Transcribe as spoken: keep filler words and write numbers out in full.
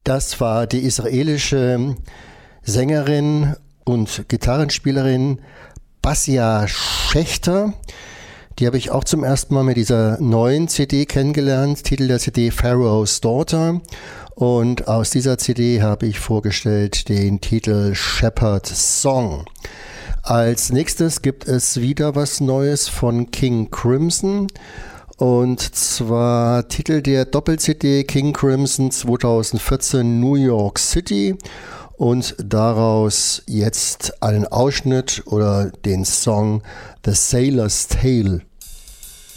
Das war die israelische Sängerin und Gitarrenspielerin Basia Schechter. Die habe ich auch zum ersten Mal mit dieser neuen C D kennengelernt. Titel der C D Pharaoh's Daughter. Und aus dieser C D habe ich vorgestellt den Titel Shepherd's Song. Als nächstes gibt es wieder was Neues von King Crimson. Und zwar Titel der Doppel-C D King Crimson zweitausendvierzehn New York City und daraus jetzt einen Ausschnitt oder den Song The Sailor's Tale.